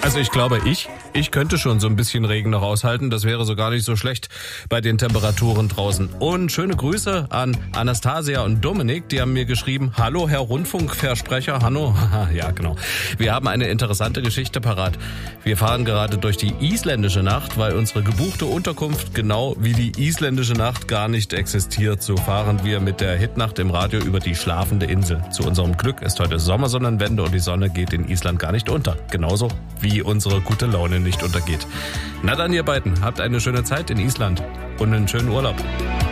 Also ich glaube, ich könnte schon so ein bisschen Regen noch aushalten. Das wäre so gar nicht so schlecht bei den Temperaturen draußen. Und schöne Grüße an Anastasia und Dominik. Die haben mir geschrieben, hallo Herr Rundfunkversprecher, hallo. Ja, genau. Wir haben eine interessante Geschichte parat. Wir fahren gerade durch die isländische Nacht, weil unsere gebuchte Unterkunft genau wie die isländische Nacht gar nicht existiert. So fahren wir mit der Hitnacht im Radio über die schlafende Insel. Zu unserem Glück ist heute Sommersonnenwende und die Sonne geht in Island gar nicht unter. Genauso wie unsere gute Laune nicht untergeht. Na dann, ihr beiden, habt eine schöne Zeit in Island und einen schönen Urlaub.